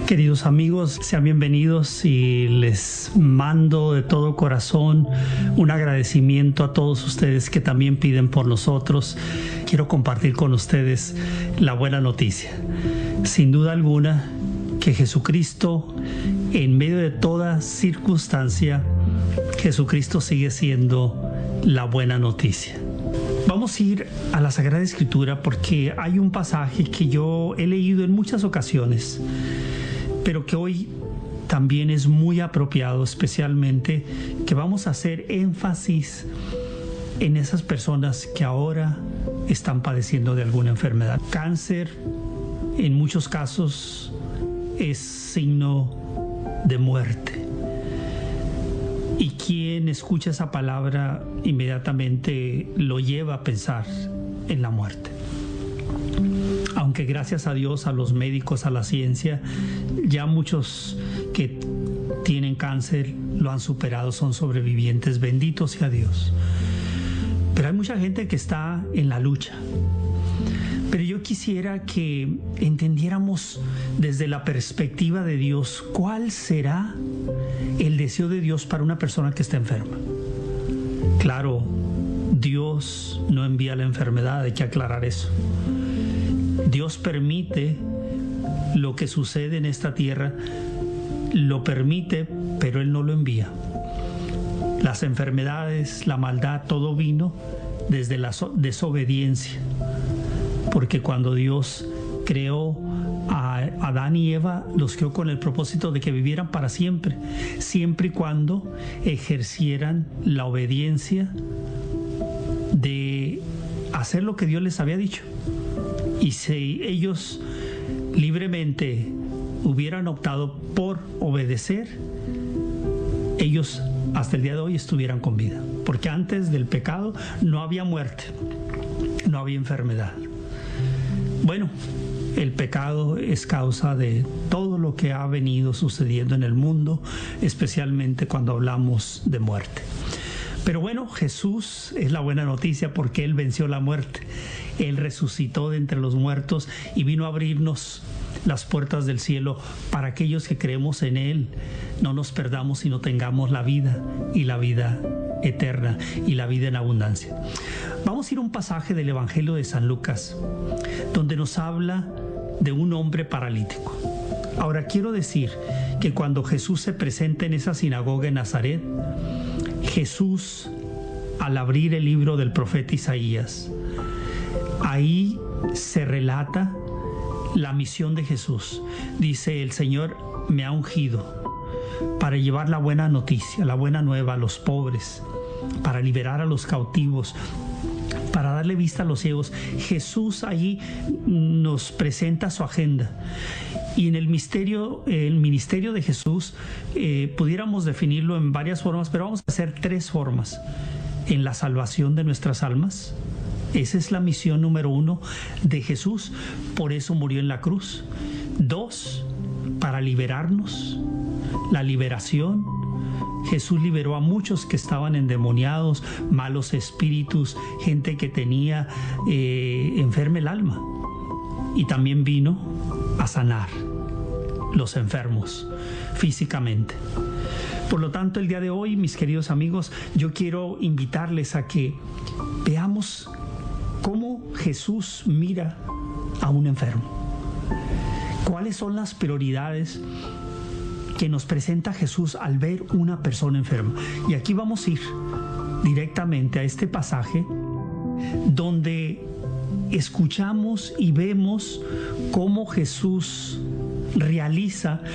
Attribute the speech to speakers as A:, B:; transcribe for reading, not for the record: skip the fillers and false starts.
A: Queridos amigos, sean bienvenidos y les mando de todo corazón un agradecimiento a todos ustedes que también piden por nosotros. Quiero compartir con ustedes la buena noticia. Sin duda alguna que Jesucristo, en medio de toda circunstancia, Jesucristo sigue siendo la buena noticia. Vamos a ir a la Sagrada Escritura porque hay un pasaje que yo he leído en muchas ocasiones, pero que hoy también es muy apropiado, especialmente que vamos a hacer énfasis en esas personas que ahora están padeciendo de alguna enfermedad. Cáncer, en muchos casos, es signo de muerte. Y quien escucha esa palabra inmediatamente lo lleva a pensar en la muerte. Aunque gracias a Dios, a los médicos, a la ciencia, ya muchos que tienen cáncer lo han superado, son sobrevivientes, bendito sea Dios. Pero hay mucha gente que está en la lucha. Pero yo quisiera que entendiéramos desde la perspectiva de Dios cuál será el deseo de Dios para una persona que está enferma. Claro, Dios no envía la enfermedad, hay que aclarar eso. Dios permite lo que sucede en esta tierra, lo permite, pero Él no lo envía. Las enfermedades, la maldad, todo vino desde la desobediencia. Porque cuando Dios creó a Adán y Eva, los creó con el propósito de que vivieran para siempre, siempre y cuando ejercieran la obediencia de hacer lo que Dios les había dicho. Y si ellos libremente hubieran optado por obedecer, ellos hasta el día de hoy estuvieran con vida. Porque antes del pecado no había muerte, no había enfermedad. Bueno, el pecado es causa de todo lo que ha venido sucediendo en el mundo, especialmente cuando hablamos de muerte. Pero bueno, Jesús es la buena noticia porque Él venció la muerte. Él resucitó de entre los muertos y vino a abrirnos las puertas del cielo para aquellos que creemos en Él. No nos perdamos, sino tengamos la vida y la vida eterna y la vida en abundancia. Vamos a ir a un pasaje del Evangelio de San Lucas, donde nos habla de un hombre paralítico. Ahora quiero decir que cuando Jesús se presenta en esa sinagoga en Nazaret, Jesús, al abrir el libro del profeta Isaías, ahí se relata la misión de Jesús. Dice: el Señor me ha ungido para llevar la buena noticia, la buena nueva a los pobres, para liberar a los cautivos, para darle vista a los ciegos. Jesús allí nos presenta su agenda. Y en el ministerio de Jesús, pudiéramos definirlo en varias formas, pero vamos a hacer tres formas. En la salvación de nuestras almas. Esa es la misión número 1 de Jesús. Por eso murió en la cruz. 2, para liberarnos. La liberación. Jesús liberó a muchos que estaban endemoniados, malos espíritus, gente que tenía enferma el alma. Y también vino a sanar los enfermos físicamente. Por lo tanto, el día de hoy, mis queridos amigos, yo quiero invitarles a que veamos cómo Jesús mira a un enfermo. ¿Cuáles son las prioridades que nos presenta Jesús al ver una persona enferma? Y aquí vamos a ir directamente a este pasaje donde escuchamos y vemos cómo Jesús realiza